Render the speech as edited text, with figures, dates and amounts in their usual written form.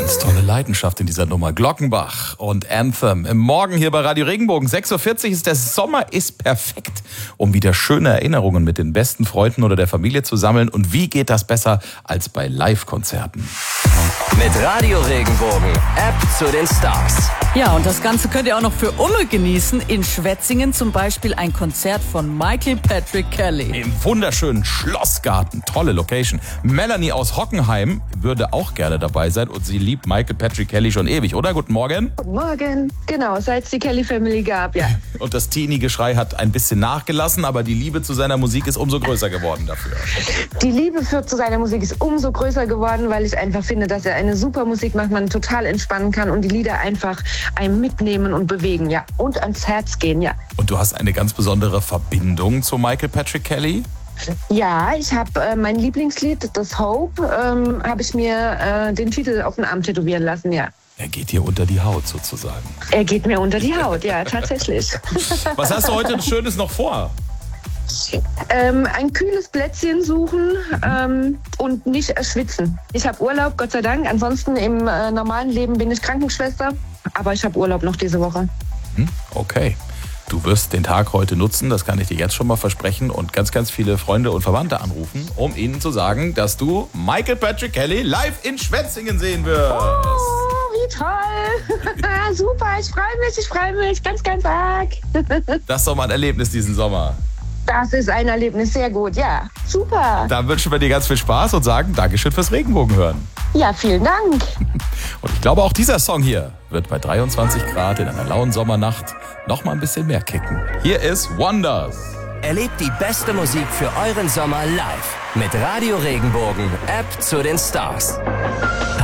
Ganz tolle Leidenschaft in dieser Nummer. Glockenbach und Anthem. Im Morgen hier bei Radio Regenbogen. 6.40 Uhr ist der Sommer ist perfekt, um wieder schöne Erinnerungen mit den besten Freunden oder der Familie zu sammeln. Und wie geht das besser als bei Live-Konzerten? Mit Radio Regenbogen, App zu den Stars. Ja, und das Ganze könnt ihr auch noch für Umme genießen. In Schwetzingen zum Beispiel ein Konzert von Michael Patrick Kelly. Im wunderschönen Schlossgarten. Tolle Location. Melanie aus Hockenheim würde auch gerne dabei sein und sie liebt Michael Patrick Kelly schon ewig, oder? Guten Morgen. Guten Morgen. Genau, seit es die Kelly Family gab, ja. Und das Teenie-Geschrei hat ein bisschen nachgelassen, aber die Liebe zu seiner Musik ist umso größer geworden dafür. Die Liebe zu seiner Musik ist umso größer geworden, weil ich einfach finde, dass er eine super Musik macht, man total entspannen kann und die Lieder einfach einem mitnehmen und bewegen, ja. Und ans Herz gehen, ja. Und du hast eine ganz besondere Verbindung zu Michael Patrick Kelly? Ja, ich habe mein Lieblingslied, das Hope, habe ich mir den Titel auf den Arm tätowieren lassen, ja. Er geht dir unter die Haut sozusagen. Er geht mir unter die Haut, ja, tatsächlich. Was hast du heute Schönes noch vor? Ein kühles Plätzchen suchen und nicht schwitzen. Ich habe Urlaub, Gott sei Dank. Ansonsten im normalen Leben bin ich Krankenschwester, aber ich habe Urlaub noch diese Woche. Okay. Du wirst den Tag heute nutzen, das kann ich dir jetzt schon mal versprechen, und ganz, ganz viele Freunde und Verwandte anrufen, um ihnen zu sagen, dass du Michael Patrick Kelly live in Schwetzingen sehen wirst. Oh, wie toll. Super, ich freue mich ganz, ganz arg. Das ist doch mal ein Erlebnis diesen Sommer. Das ist ein Erlebnis, sehr gut, ja. Super. Dann wünschen wir dir ganz viel Spaß und sagen Dankeschön fürs Regenbogen hören. Ja, vielen Dank. Und ich glaube, auch dieser Song hier wird bei 23 Grad in einer lauen Sommernacht noch mal ein bisschen mehr kicken. Hier ist Wonders. Erlebt die beste Musik für euren Sommer live mit Radio Regenbogen, App zu den Stars.